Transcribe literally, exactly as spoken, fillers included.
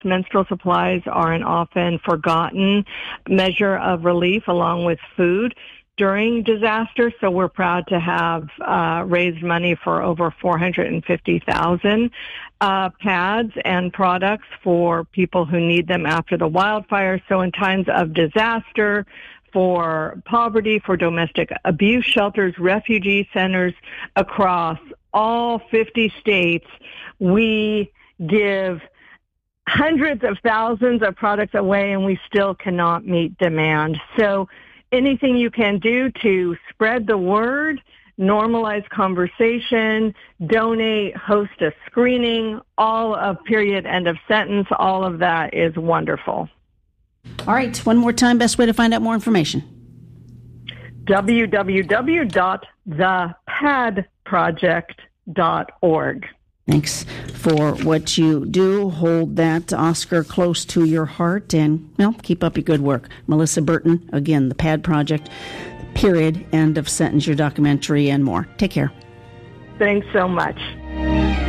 Menstrual supplies are an often forgotten measure of relief along with food during disaster. So we're proud to have uh, raised money for over four hundred fifty thousand uh, pads and products for people who need them after the wildfire. So in times of disaster, for poverty, for domestic abuse shelters, refugee centers across all fifty states, we give hundreds of thousands of products away, and we still cannot meet demand. So anything you can do to spread the word, normalize conversation, donate, host a screening, all of period, end of sentence, all of that is wonderful. All right, one more time, best way to find out more information. w w w dot the pad project dot org. Thanks for what you do. Hold that Oscar close to your heart and, well, keep up your good work. Melissa Burton, again, the PAD Project, period, end of sentence, your documentary, and more. Take care. Thanks so much.